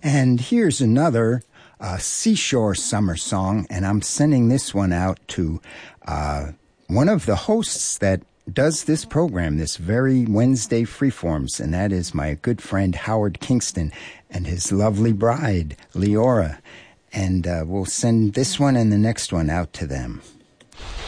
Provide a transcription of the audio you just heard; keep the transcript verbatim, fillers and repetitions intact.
And here's another uh, seashore summer song, and I'm sending this one out to uh, one of the hosts that does this program, this very Wednesday Freeforms, and that is my good friend Howard Kingston and his lovely bride, Leora. And uh, we'll send this one and the next one out to them.